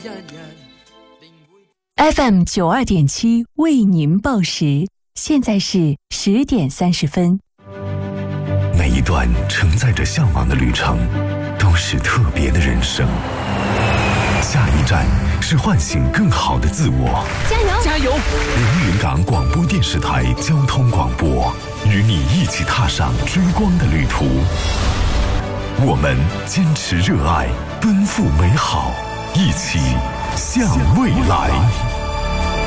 FM92.7为您报时，现在是10点30分。 每一段承载着向往的旅程，都是特别的人生。下一站是唤醒更好的自我。 加油！ 加油！ 连云港广播电视台交通广播，与你一起踏上追光的旅途。我们坚持热爱，奔赴美好，一起向未来。